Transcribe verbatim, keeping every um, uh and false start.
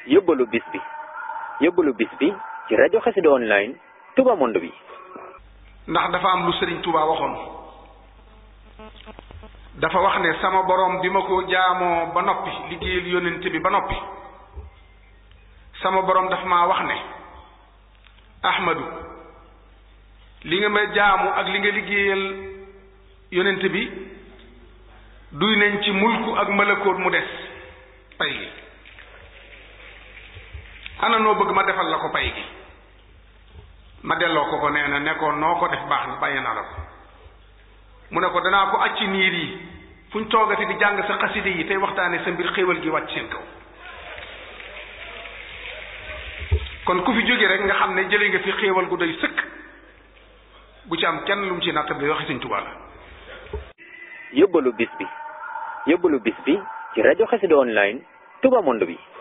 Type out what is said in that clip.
yóbbalu bis bi yóbbalu bis bi ci rajo Xassida online Touba Monde bi. ndax dafa am lu Serigne Touba waxoon dafa wax ne sama borom bi ma ko jaamoo ba noppi liggéeyal yonent bi ba noppi sama borom dafa maa wax ne Ahmadu li nga ma jaamu ak li nga liggéeyal yonent bi duy nañ ci mulku ak malakoot mu des pay gi ana noo bëgg ma defal la ko pay gi ma delloo ko ko nee na ne ko noo ko def baax na bàyyi naa la ko mu ne ko danaa ko acci niir yi fu ñu toogati di jàng sa xaside yi tey waxtaane sa mbir xéewal gi wàcc seen kaw kon ku fi jóge rek nga xam ne jële nga fi xéewal gu doy sëkk bu ci am kenn lu mu ci nattab waxi Sëñ Tuubaa la. yóbbalu bis bi yóbbalu bis bi ci rajo Xassida online Touba Monde bi.